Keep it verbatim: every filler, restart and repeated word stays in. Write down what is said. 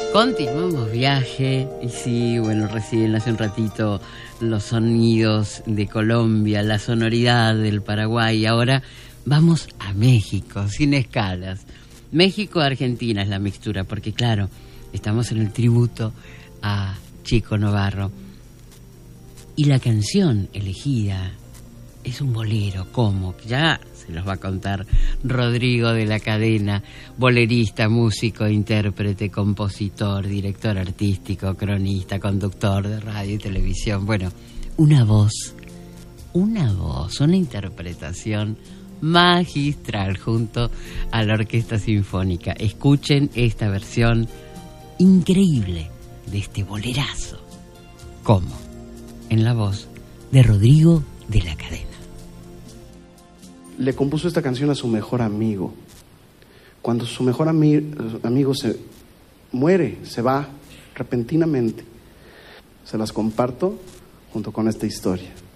Continuamos viaje, y sí, bueno, recién hace un ratito los sonidos de Colombia, la sonoridad del Paraguay, ahora vamos a México, sin escalas. México-Argentina es la mixtura, porque claro, estamos en el tributo a Chico Novarro. Y la canción elegida es un bolero, ¿cómo? Ya se los va a contar Rodrigo de la Cadena, bolerista, músico, intérprete, compositor, director artístico, cronista, conductor de radio y televisión. Bueno, una voz, una voz, una interpretación magistral junto a la Orquesta Sinfónica. Escuchen esta versión increíble de este bolerazo. ¿Cómo? En la voz de Rodrigo de la Cadena. Le compuso esta canción a su mejor amigo. Cuando su mejor ami- amigo se muere, se va repentinamente. Se las comparto junto con esta historia.